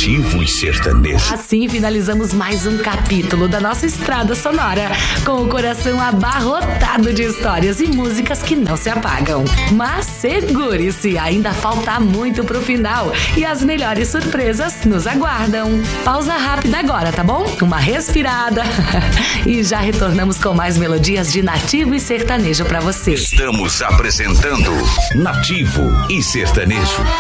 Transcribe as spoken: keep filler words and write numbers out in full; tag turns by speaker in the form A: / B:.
A: Nativo e sertanejo.
B: Assim finalizamos mais um capítulo da nossa estrada sonora, com o coração abarrotado de histórias e músicas que não se apagam. Mas segure-se, ainda falta muito pro final e as melhores surpresas nos aguardam. Pausa rápida agora, tá bom? Uma respirada e já retornamos com mais melodias de nativo e sertanejo pra você.
A: Estamos apresentando Nativo e Sertanejo.